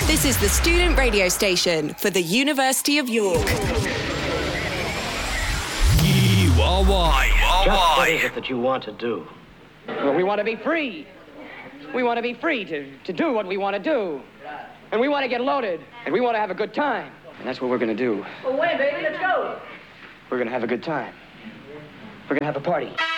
This is the student radio station for the University of York. Just what is it that you want to do? Well, we want to be free. We want to be free to do what we want to do. And we want to get loaded. And we want to have a good time. And that's what we're going to do. Well, wait, baby, let's go. We're going to have a good time. We're going to have a party.